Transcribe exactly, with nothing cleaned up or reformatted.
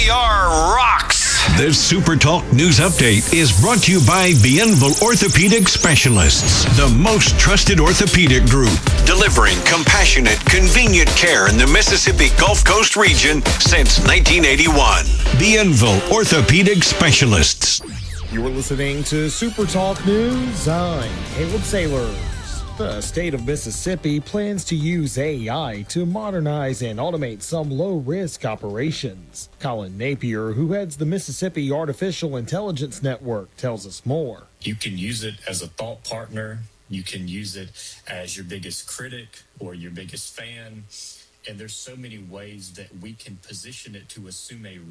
V R rocks. This Super Talk News Update is brought to you by Bienville Orthopedic Specialists, the most trusted orthopedic group, delivering compassionate, convenient care in the Mississippi Gulf Coast region since nineteen eighty-one. Bienville Orthopedic Specialists. You are listening to Super Talk News. I'm Caleb Sailors. The state of Mississippi plans to use A I to modernize and automate some low-risk operations. Colin Napier, who heads the Mississippi Artificial Intelligence Network, tells us more. You can use it as a thought partner. You can use it as your biggest critic or your biggest fan. And there's so many ways that we can position it to assume a